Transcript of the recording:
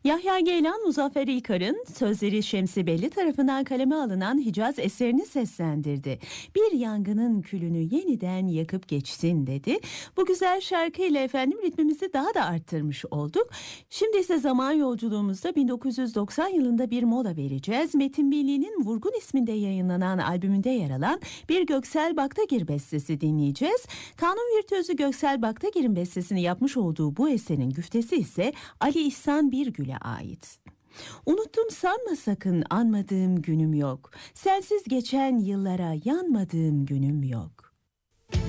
Yahya Geylan, Muzaffer İlkar'ın sözleri Şemsi Belli tarafından kaleme alınan Hicaz eserini seslendirdi. Bir yangının külünü yeniden yakıp geçsin dedi. Bu güzel şarkıyla efendim ritmimizi daha da arttırmış olduk. Şimdi ise zaman yolculuğumuzda 1990 yılında bir mola vereceğiz. Metin Billy'nin Vurgun isminde yayınlanan albümünde yer alan bir Göksel Baktagir bestesi dinleyeceğiz. Kanun virtüözü Göksel Baktagir'in bestesini yapmış olduğu bu eserin güftesi ise Ali İhsan Birgül'e ait. Unuttum sanma sakın, anmadığım günüm yok. Sensiz geçen yıllara yanmadığım günüm yok.